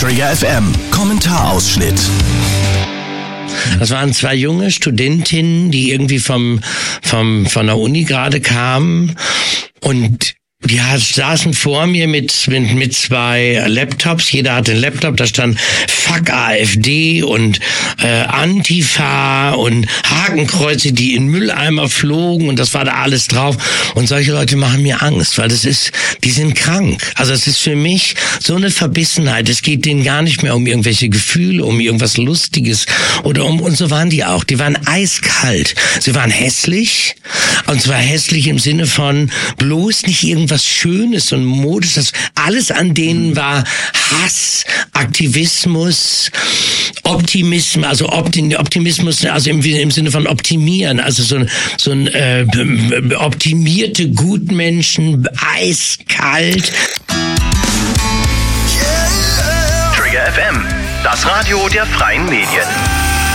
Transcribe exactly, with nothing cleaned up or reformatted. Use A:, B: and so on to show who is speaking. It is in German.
A: Trigger F M, Kommentarausschnitt.
B: Das waren zwei junge Studentinnen, die irgendwie vom, vom, von der Uni gerade kamen und die saßen vor mir mit, mit, mit zwei Laptops. Jeder hatte einen Laptop, da stand Fuck AfD und äh, Antifa und Hakenkreuze, die in Mülleimer flogen und das war da alles drauf. Und solche Leute machen mir Angst, weil das ist, die sind krank. Also es ist für mich so eine Verbissenheit. Es geht denen gar nicht mehr um irgendwelche Gefühle, um irgendwas Lustiges oder um, und so waren die auch. Die waren eiskalt. Sie waren hässlich, und zwar hässlich im Sinne von bloß nicht irgendwas was Schönes und Modisches. Alles an denen war Hass, Aktivismus, Optimismus, also Optimismus, also im, im Sinne von optimieren, also so, so ein äh, optimierte Gutmenschen, eiskalt.
A: Trigger F M, das Radio der freien Medien.